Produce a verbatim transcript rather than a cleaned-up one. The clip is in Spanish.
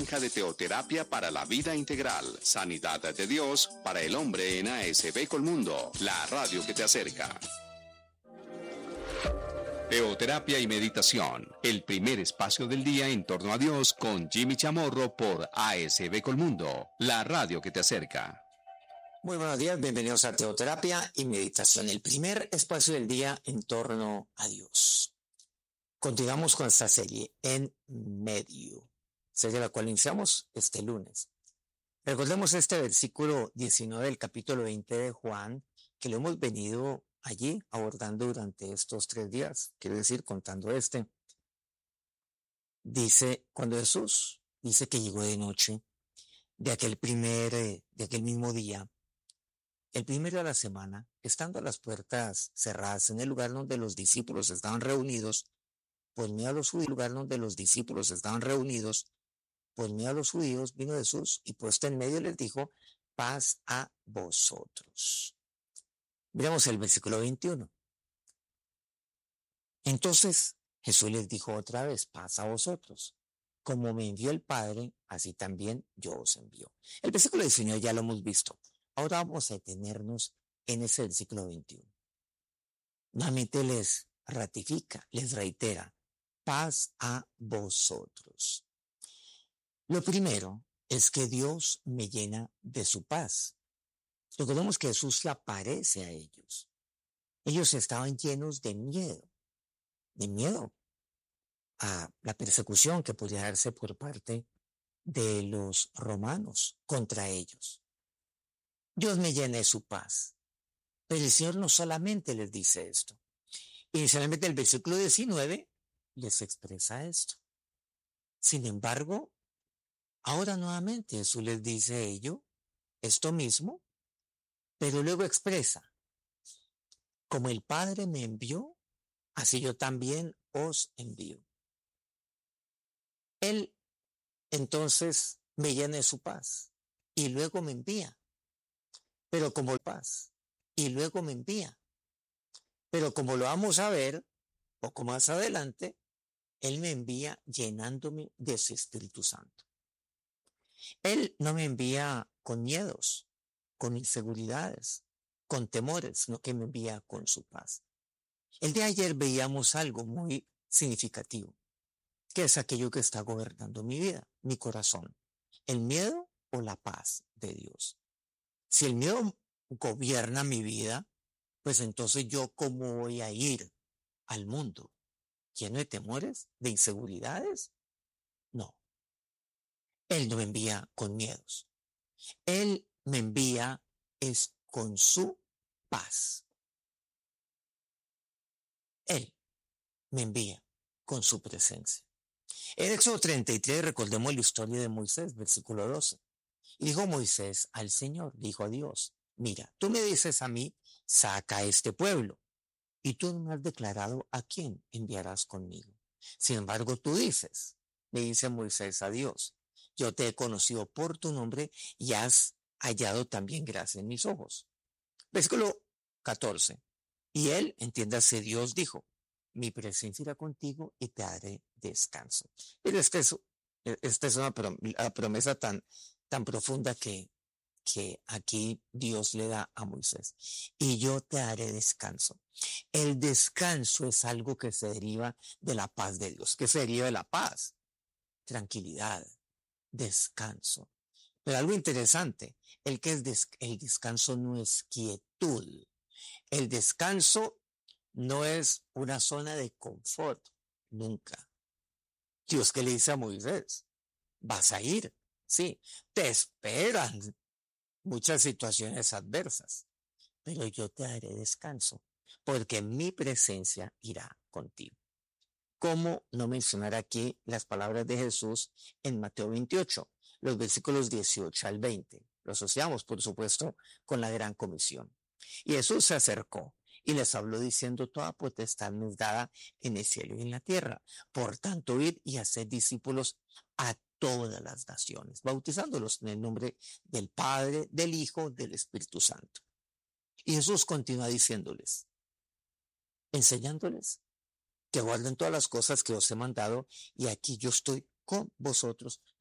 Franja de Teoterapia para la Vida Integral. Sanidad de Dios para el hombre en A S B Colmundo, la radio que te acerca. Teoterapia y meditación, el primer espacio del día en torno a Dios con Jimmy Chamorro por A S B Colmundo, la radio que te acerca. Muy buenos días, bienvenidos a Teoterapia y meditación, el primer espacio del día en torno a Dios. Continuamos con esta serie en medio, serie la cual iniciamos este lunes. Recordemos este versículo diecinueve del capítulo veinte de Juan, que lo hemos venido allí abordando durante estos tres días, quiero decir, contando este. Dice, cuando Jesús dice que llegó de noche, de aquel primer, eh, de aquel mismo día, el primero de la semana, estando a las puertas cerradas en el lugar donde los discípulos estaban reunidos, por miedo a los judíos, el lugar donde los discípulos estaban reunidos, por miedo a los judíos, vino Jesús y puesto en medio les dijo, paz a vosotros. Miramos el versículo veintiuno. Entonces Jesús les dijo otra vez, paz a vosotros. Como me envió el Padre, así también yo os envío. El versículo diecinueve ya lo hemos visto. Ahora vamos a detenernos en ese versículo veintiuno. Nuevamente les ratifica, les reitera, paz a vosotros. Lo primero es que Dios me llena de su paz. Recordemos que Jesús le aparece a ellos. Ellos estaban llenos de miedo, de miedo a la persecución que podía darse por parte de los romanos contra ellos. Dios me llena de su paz. Pero el Señor no solamente les dice esto. Inicialmente el versículo diecinueve les expresa esto. Sin embargo, ahora nuevamente Jesús les dice ello, esto mismo, pero luego expresa, como el Padre me envió, así yo también os envío. Él entonces me llena de su paz y luego me envía, pero como paz, y luego me envía. Pero como lo vamos a ver poco más adelante, Él me envía llenándome de su Espíritu Santo. Él no me envía con miedos, con inseguridades, con temores, sino que me envía con su paz. El de ayer veíamos algo muy significativo, que es aquello que está gobernando mi vida, mi corazón. ¿El miedo o la paz de Dios? Si el miedo gobierna mi vida, pues entonces yo cómo voy a ir al mundo, lleno de temores, de inseguridades. No, Él no me envía con miedos. Él me envía es con su paz. Él me envía con su presencia. En Éxodo treinta y tres recordemos la historia de Moisés, versículo doce. Y dijo Moisés al Señor, dijo a Dios, mira, tú me dices a mí, saca a este pueblo. Y tú no me has declarado a quién enviarás conmigo. Sin embargo, tú dices, le dice Moisés a Dios, yo te he conocido por tu nombre y has hallado también gracia en mis ojos. Versículo catorce. Y él, entiéndase, Dios dijo, mi presencia irá contigo y te daré descanso. Pero esta es, esta es una promesa tan, tan profunda que, que aquí Dios le da a Moisés. Y yo te daré descanso. El descanso es algo que se deriva de la paz de Dios. ¿Qué se deriva de la paz? Tranquilidad, descanso. Pero algo interesante, el que es des- el descanso no es quietud. El descanso no es una zona de confort, nunca. Dios que le dice a Moisés, vas a ir, sí, te esperan muchas situaciones adversas, pero yo te daré descanso, porque mi presencia irá contigo. ¿Cómo no mencionar aquí las palabras de Jesús en Mateo veintiocho, los versículos dieciocho al veinte? Lo asociamos, por supuesto, con la gran comisión. Y Jesús se acercó y les habló diciendo, toda potestad me es dada en el cielo y en la tierra. Por tanto, id y haced discípulos a todas las naciones, bautizándolos en el nombre del Padre, del Hijo, del Espíritu Santo. Y Jesús continúa diciéndoles, enseñándoles que guarden todas las cosas que os he mandado, y aquí yo estoy con vosotros